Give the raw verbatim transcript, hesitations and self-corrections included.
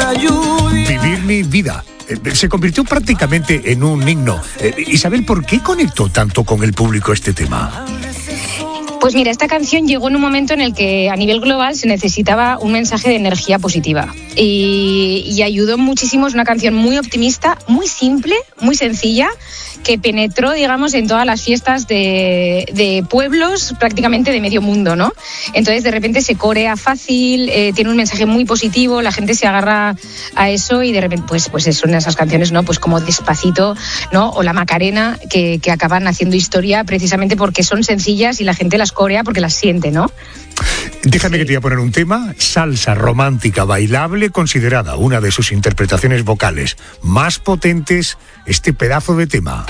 la lluvia. Vivir mi vida. Se convirtió prácticamente en un himno. Isabel, ¿por qué conectó tanto con el público este tema? Pues mira, esta canción llegó en un momento en el que a nivel global se necesitaba un mensaje de energía positiva y, y ayudó muchísimo. Es una canción muy optimista, muy simple, muy sencilla, que penetró, digamos, en todas las fiestas de, de pueblos prácticamente de medio mundo, ¿no? Entonces, de repente se corea fácil, eh, tiene un mensaje muy positivo, la gente se agarra a eso y de repente, pues, pues son esas canciones, ¿no? Pues como Despacito, ¿no? O La Macarena, que, que acaban haciendo historia precisamente porque son sencillas y la gente las corea porque las siente, ¿no? Déjame que te voy a poner un tema, salsa romántica bailable, considerada una de sus interpretaciones vocales más potentes, este pedazo de tema.